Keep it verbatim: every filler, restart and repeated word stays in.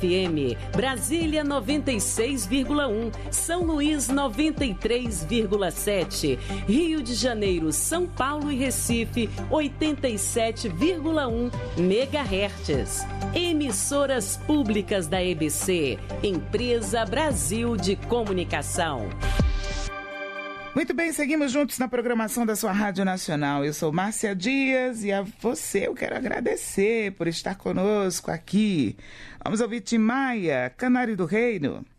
F M, Brasília noventa e seis vírgula um, São Luís noventa e três vírgula sete, Rio de Janeiro, São Paulo e Recife oitenta e sete vírgula um megahertz. Emissoras públicas da E B C, Empresa Brasil de Comunicação. Muito bem, seguimos juntos na programação da sua Rádio Nacional. Eu sou Márcia Dias e a você eu quero agradecer por estar conosco aqui. Vamos ouvir Tim Maia, Canário do Reino.